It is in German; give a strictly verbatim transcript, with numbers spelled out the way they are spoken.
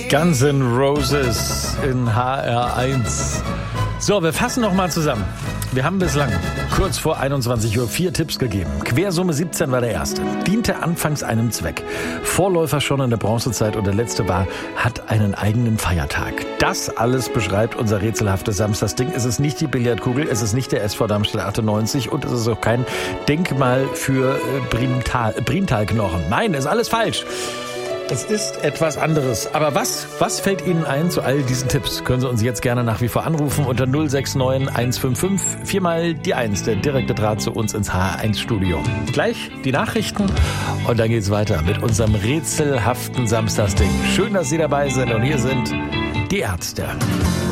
Guns N' Roses in H R eins. So, wir fassen noch mal zusammen. Wir haben bislang kurz vor einundzwanzig Uhr vier Tipps gegeben. Quersumme siebzehn war der erste. Diente anfangs einem Zweck. Vorläufer schon in der Bronzezeit und der letzte war, hat einen eigenen Feiertag. Das alles beschreibt unser rätselhaftes Samstagsding. Es ist nicht die Billardkugel, es ist nicht der S V Darmstadt achtundneunzig und es ist auch kein Denkmal für Priental, Prientalknochen. Nein, ist alles falsch. Es ist etwas anderes. Aber was, was fällt Ihnen ein zu all diesen Tipps? Können Sie uns jetzt gerne nach wie vor anrufen unter null sechs neun eins fünf fünf viermal die eins, der direkte Draht zu uns ins H R eins Studio. Gleich die Nachrichten und dann geht's weiter mit unserem rätselhaften Samstagsding. Schön, dass Sie dabei sind und hier sind die Ärzte.